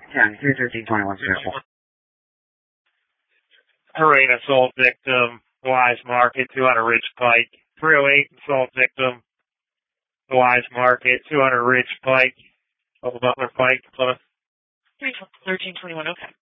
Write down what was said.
10, 31321 Central. Arena assault victim, Wise Market, 200 Ridge Pike. 308 assault victim, Wise Market, 200 Ridge Pike, Old Butler Pike, Plymouth. 1321, okay.